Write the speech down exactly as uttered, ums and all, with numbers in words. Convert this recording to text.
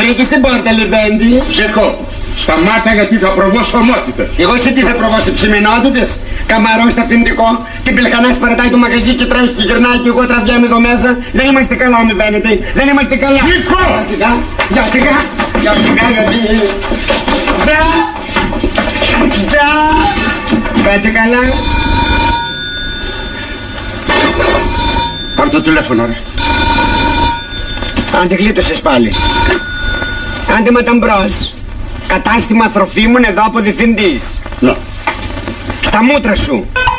εκεί στην πόρτα, Λιβέντη. Σήκω. Σταμάτα γιατί θα προβώ ομότητα. Εγώ σε τι θα προβώ, σε ψημινότητες. Καμαρό στο αφεντικό. Την πελχανάς παρατάει το μαγαζί και τρέχει και γυρνάει και εγώ τραβιάμαι εδώ μέσα. Δεν είμαστε καλά, μη μπαίνετε. Δεν είμαστε καλά. Σήκω. Για σιγά, για σιγά, για σιγά, γιατί... Τσα, τσα. Κάτσε καλά. Πάρ' το τηλέφωνο, ρε. Άντε γλίτωσες πάλι. Άντε με τον μπρος. Κατάστημα Θροφίμων εδώ από διευθυντής. Ναι. Στα μούτρα σου.